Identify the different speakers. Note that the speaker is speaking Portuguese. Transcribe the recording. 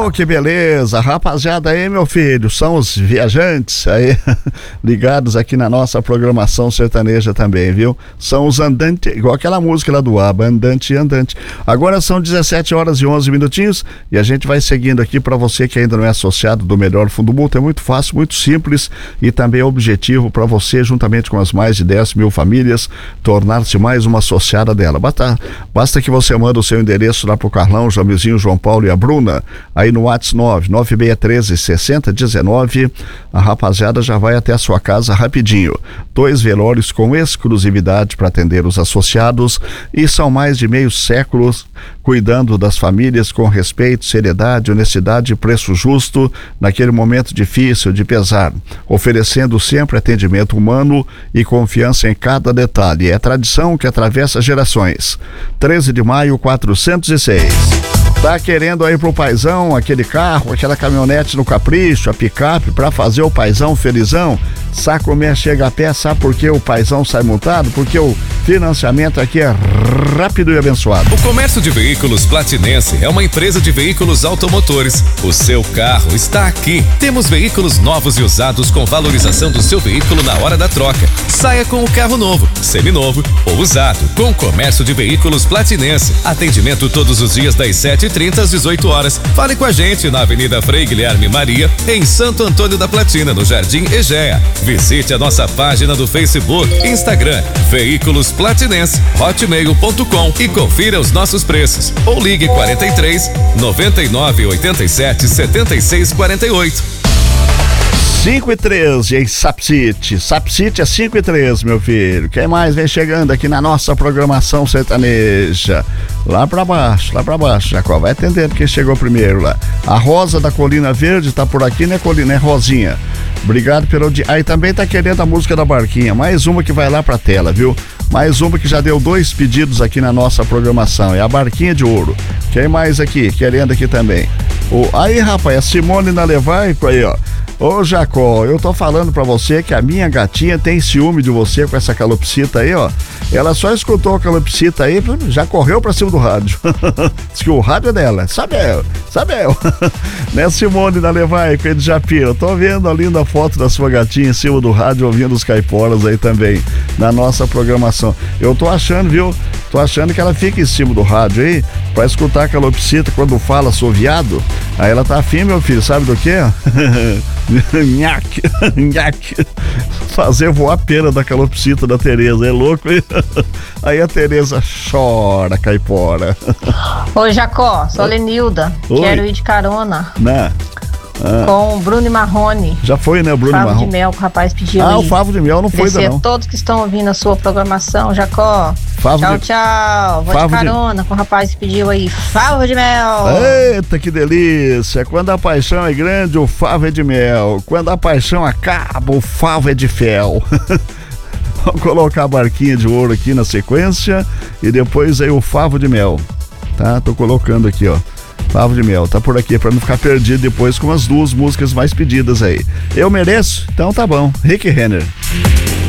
Speaker 1: Oh, que beleza, rapaziada aí, meu filho, são os viajantes aí, ligados aqui na nossa programação sertaneja também, viu? São os andantes, igual aquela música lá do ABBA, andante, andante. Agora são 17 horas e 11 minutinhos e a gente vai seguindo aqui para você que ainda não é associado do Melhor Fundo Multa. É muito fácil, muito simples e também objetivo para você, juntamente com as mais de 10 mil famílias, tornar-se mais uma associada dela. Basta que você manda o seu endereço lá pro Carlão, Jamizinho, João Paulo e a Bruna, aí no WhatsApp 996136019, a rapaziada já vai até a sua casa rapidinho. 2 velórios com exclusividade para atender os associados e são mais de meio século cuidando das famílias com respeito, seriedade, honestidade e preço justo naquele momento difícil de pesar, oferecendo sempre atendimento humano e confiança em cada detalhe. É tradição que atravessa gerações. 13 de maio, 406. Tá querendo aí pro paizão aquele carro, aquela caminhonete no capricho, a picape, pra fazer o paizão felizão? Sabe como é chega a pé? Sabe por que o paizão sai multado? Porque o financiamento aqui é rápido e abençoado.
Speaker 2: O Comércio de Veículos Platinense é uma empresa de veículos automotores. O seu carro está aqui. Temos veículos novos e usados com valorização do seu veículo na hora da troca. Saia com o carro novo, seminovo ou usado, com o Comércio de Veículos Platinense. Atendimento todos os dias das 7h30 às 18 horas. Fale com a gente na Avenida Frei Guilherme Maria, em Santo Antônio da Platina, no Jardim Egea. Visite a nossa página do Facebook, Instagram, Veículos Platinense, hotmail.com e confira os nossos preços. Ou ligue 43 99 87 76 48.
Speaker 1: 5:13 em Sapcity. Sapcity é 5:13, meu filho. Quem mais vem chegando aqui na nossa programação sertaneja? Lá pra baixo, Jacó. Vai atendendo quem chegou primeiro lá. A Rosa da Colina Verde tá por aqui, né, Colina? É Rosinha. Obrigado pelo dia. Aí também tá querendo a música da Barquinha. Mais uma que vai lá pra tela, viu? Mais uma que já deu 2 pedidos aqui na nossa programação. É a Barquinha de Ouro. Quem mais aqui? Querendo aqui também. Aí, rapaz, a Simone na Levaico aí, ó. Ô Jacó, eu tô falando pra você que a minha gatinha tem ciúme de você com essa calopsita aí, ó. Ela só escutou a calopsita aí, já correu pra cima do rádio. Diz que o rádio é dela. Sabe eu. Né, Simone da Levaico, de Japira. Eu tô vendo a linda foto da sua gatinha em cima do rádio, ouvindo os caiporas aí também, na nossa programação. Eu tô achando, viu? Tô achando que ela fica em cima do rádio aí, pra escutar a calopsita quando fala viado. Aí ela tá afim, meu filho, sabe do quê? Nhaque. Fazer voar a pena da calopsita da Tereza, é louco, hein? Aí a Tereza chora, caipora.
Speaker 3: Ô Jacó, sou Lenilda. Oi. Quero ir de carona.
Speaker 1: Né?
Speaker 3: Com o Bruno e Marrone.
Speaker 1: Já foi, né, o Bruno e Marrone?
Speaker 3: Favo de mel que o rapaz pediu.
Speaker 1: O Favo de mel não foi ainda não.
Speaker 3: Todos que estão ouvindo a sua programação, Jacó. Tchau. Vou de carona com o rapaz que pediu aí, Favo de mel.
Speaker 1: Eita, que delícia. Quando a paixão é grande, o favo é de mel. Quando a paixão acaba, o favo é de fel. Vamos colocar a Barquinha de Ouro aqui na sequência e depois aí o Favo de Mel, tá? Tô colocando aqui, ó. Favo de Mel, tá por aqui pra não ficar perdido depois com as 2 músicas mais pedidas aí. Eu mereço? Então tá bom. Rick Renner.